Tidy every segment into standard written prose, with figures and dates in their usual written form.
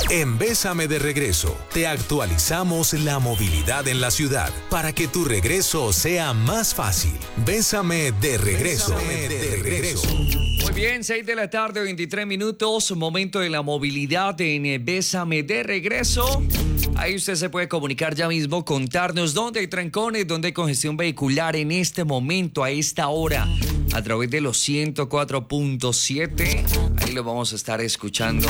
En Bésame de Regreso, te actualizamos la movilidad en la ciudad para que tu regreso sea más fácil. Bésame de Regreso. Muy bien, 6 de la tarde, 23 minutos, momento de la movilidad en Bésame de Regreso. Ahí usted se puede comunicar ya mismo, contarnos dónde hay trancones, dónde hay congestión vehicular en este momento, a esta hora, a través de los 104.7. Ahí lo vamos a estar escuchando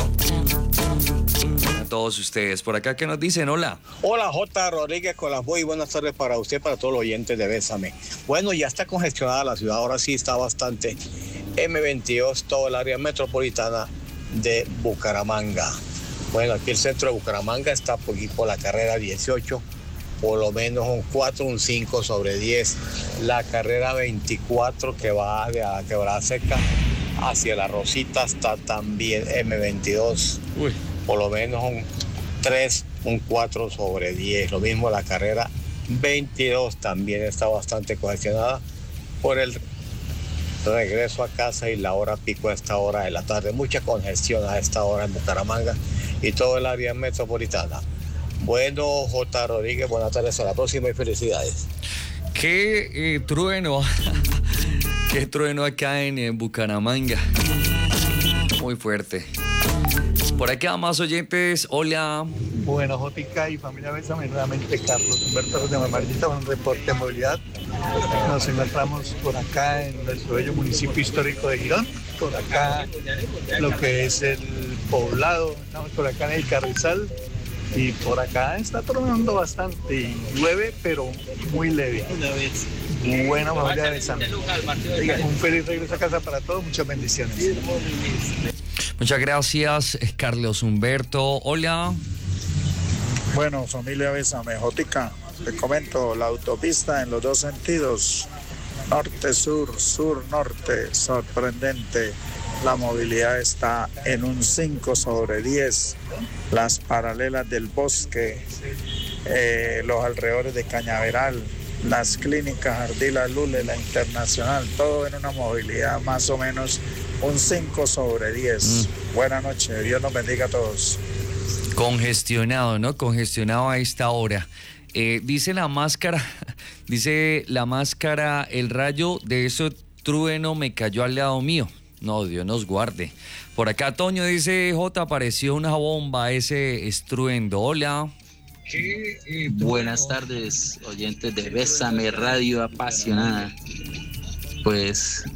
a todos ustedes. Por acá, ¿qué nos dicen? Hola. Hola, J. Rodríguez con las muy buenas tardes para usted, para todos los oyentes de Bésame. Bueno, ya está congestionada la ciudad, ahora sí está bastante. M22, todo el área metropolitana de Bucaramanga. Bueno, aquí el centro de Bucaramanga está por la carrera 18, por lo menos un 4, un 5 sobre 10. La carrera 24 que va de la Quebrada Seca hacia La Rosita está también M22. Por lo menos un 3, un 4 sobre 10. Lo mismo la carrera 22 también está bastante congestionada por el regreso a casa y la hora pico a esta hora de la tarde. Mucha congestión a esta hora en Bucaramanga y todo el área metropolitana. Bueno, J. Rodríguez, buenas tardes, a la próxima y felicidades. Qué trueno, qué trueno acá en Bucaramanga. Muy fuerte. Por acá más oyentes, hola. Bueno, Jotica y familia Bésame, nuevamente Carlos Humberto de Mamarita con un reporte de movilidad. Nos encontramos por acá en nuestro bello municipio histórico de Girón, por acá lo que es el poblado, estamos por acá en el Carrizal y por acá está tronando bastante y llueve, pero muy leve. Buena familia Bésame. Un feliz regreso a casa para todos, muchas bendiciones. Muchas gracias, Carlos Humberto. Hola. Bueno, familia Bésame, Jotica, te comento, la autopista en los dos sentidos, norte-sur, sur-norte, sorprendente. La movilidad está en un 5 sobre 10. Las paralelas del Bosque, los alrededores de Cañaveral, las clínicas Ardila Lule, la Internacional, todo en una movilidad más o menos un 5 sobre 10. Buenas noches, Dios nos bendiga a todos. Congestionado, ¿no? Congestionado a esta hora. Dice la máscara, el rayo de ese trueno me cayó al lado mío. No, Dios nos guarde. Por acá Toño dice, J, apareció una bomba, ese estruendo. Hola. Buenas tardes, oyentes de Bésame Radio Apasionada. Pues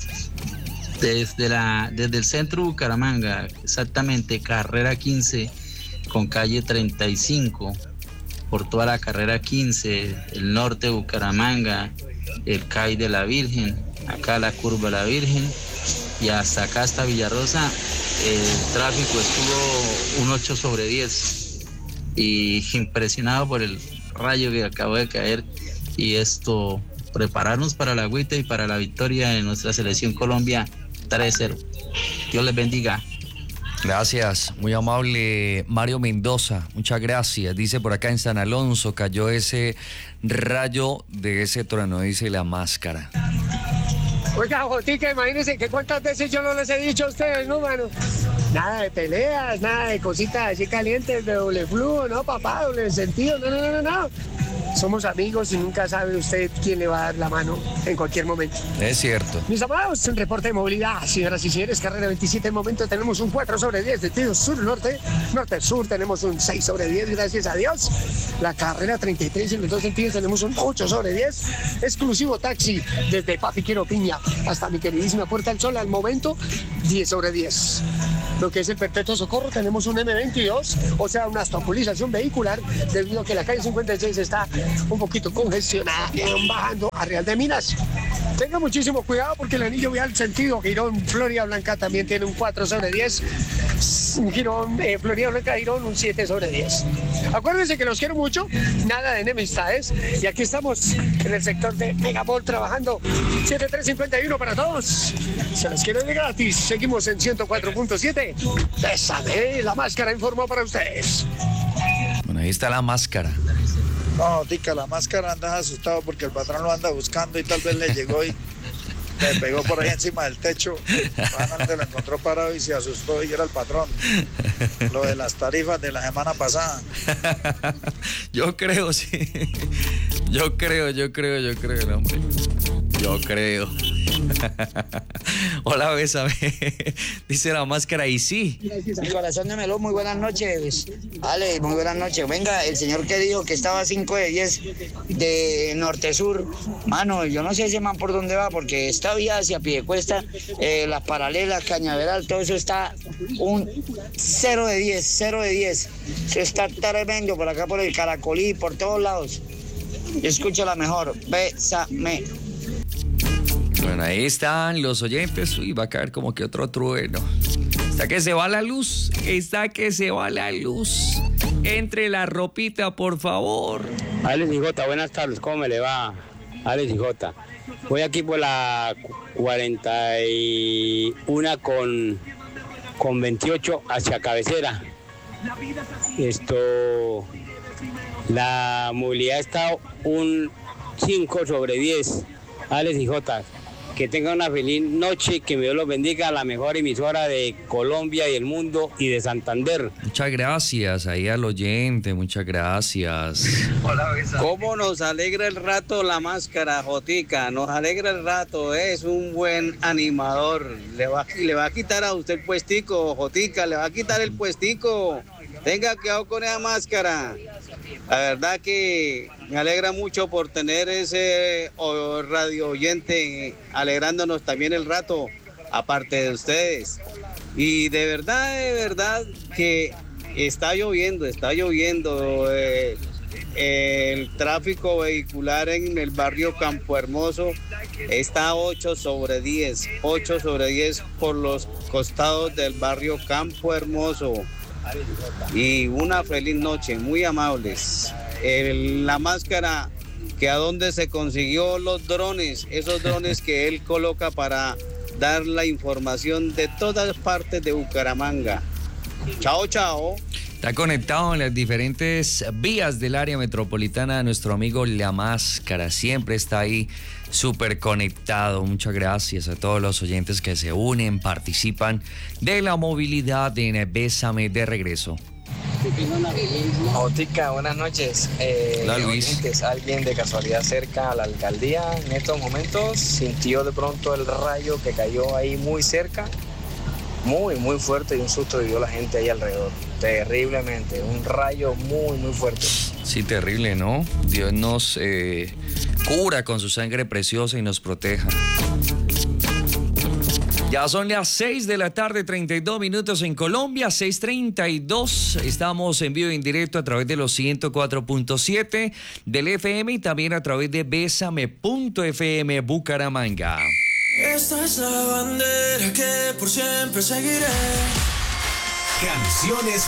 desde el centro de Bucaramanga, exactamente carrera 15 con calle 35, por toda la carrera 15, el norte de Bucaramanga, el CAI de la Virgen, acá la curva de la Virgen y hasta acá hasta Villarrosa, el tráfico estuvo un 8 sobre 10 y impresionado por el rayo que acabó de caer y esto, prepararnos para la agüita y para la victoria de nuestra selección Colombia 3-0. Dios les bendiga. Gracias, muy amable Mario Mendoza, muchas gracias. Dice por acá en San Alonso cayó ese rayo de ese trueno, dice la máscara. Oiga, Jotica, imagínense que cuántas veces yo no les he dicho a ustedes, ¿no, mano? Nada de peleas, nada de cositas así calientes, de doble flujo, no, papá, doble sentido, no. Somos amigos y nunca sabe usted quién le va a dar la mano en cualquier momento. Es cierto. Mis amados, un reporte de movilidad. Señoras y señores, carrera 27, en momento tenemos un 4 sobre 10, sentido sur-norte, norte-sur tenemos un 6 sobre 10, gracias a Dios. La carrera 33, en los dos sentidos tenemos un 8 sobre 10. Exclusivo taxi, desde Papiquero Piña hasta mi queridísima Puerta del Sol, al momento, 10 sobre 10. Lo que es el Perpetuo Socorro, tenemos un M22, o sea, una obstaculización vehicular, debido a que la calle 56 está un poquito congestionada, bajando a Real de Minas. Tenga muchísimo cuidado porque el anillo vial sentido Girón Florida Blanca también tiene un 4 sobre 10. Girón, Florida Blanca Girón un 7 sobre 10. Acuérdense que los quiero mucho, nada de enemistades. Y aquí estamos en el sector de Megapol trabajando 7351 para todos. Se los quiero de gratis. Seguimos en 104.7. Bésame, la máscara informó para ustedes. Bueno, ahí está la máscara. No, Tica, la máscara andas asustado porque el patrón lo anda buscando y tal vez le llegó y le pegó por ahí encima del techo. Realmente lo encontró parado y se asustó y era el patrón. Lo de las tarifas de la semana pasada. Yo creo, sí. Yo creo, hombre. Yo creo. Hola, Bésame. Dice la máscara y sí. Mi corazón de melón, muy buenas noches. Ale, muy buenas noches. Venga, el señor que dijo que estaba 5 de 10 de norte sur. Mano, yo no sé ese man por dónde va, porque esta vía hacia Piedecuesta, las paralelas, Cañaveral, todo eso está un 0 de 10, 0 de 10. Eso está tremendo por acá, por el Caracolí, por todos lados. Yo escucho la mejor. Bésame. Bueno, ahí están los oyentes. Uy, va a caer como que otro trueno. Está que se va la luz. Entre la ropita, por favor. Alex y Jota, buenas tardes. ¿Cómo me le va? Alex y Jota. Voy aquí por la 41 con 28 hacia Cabecera. La movilidad está un 5 sobre 10. Alex y Jota. Que tengan una feliz noche, que Dios los bendiga, la mejor emisora de Colombia y el mundo y de Santander. Muchas gracias ahí al oyente, muchas gracias. Hola, ¿cómo nos alegra el rato la máscara, Jotica? Nos alegra el rato, es un buen animador. Le va a quitar a usted el puestico, Jotica, le va a quitar el puestico. Tenga cuidado con esa máscara. La verdad que me alegra mucho por tener ese radio oyente alegrándonos también el rato, aparte de ustedes. Y de verdad que está lloviendo. El tráfico vehicular en el barrio Campo Hermoso está 8 sobre 10 por los costados del barrio Campo Hermoso. Y una feliz noche, muy amables. La máscara, que a dónde se consiguió los drones, esos drones que él coloca para dar la información de todas partes de Bucaramanga. Chao. Está conectado en las diferentes vías del área metropolitana nuestro amigo La Máscara. Siempre está ahí súper conectado. Muchas gracias a todos los oyentes que se unen, participan de la movilidad en Bésame de Regreso. Jotica, buenas noches. Hola, Luis. Oyentes, ¿alguien de casualidad cerca a la alcaldía en estos momentos sintió de pronto el rayo que cayó ahí muy cerca? Muy fuerte, y un susto dio la gente ahí alrededor. Terriblemente, un rayo muy fuerte. Sí, terrible, ¿no? Dios nos cura con su sangre preciosa y nos proteja. Ya son las 6 de la tarde, 32 minutos en Colombia, 6:32. Estamos en vivo y en directo a través de los 104.7 del FM y también a través de Bésame.fm Bucaramanga. Esta es la bandera que por siempre seguiré. Canciones